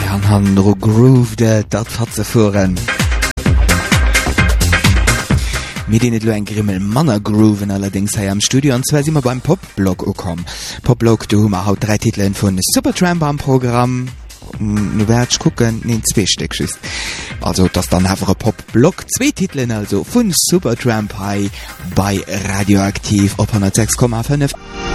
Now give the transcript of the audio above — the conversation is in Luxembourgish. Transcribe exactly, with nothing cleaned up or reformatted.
an han groove dat hat ze fuhren. Mir den lo en Grimmel Manner grooven allerdings ha am Studio an zwei immer beim Popblog ukom. Popblog du hummer haut drei Titeln vun Supertramp am Programm. Nu werd gucken in zwei Stück ist. Also das dann einfach Popblog zwei Titeln also vun Supertramp bei Radioaktiv op hundertsechs Komma fünf.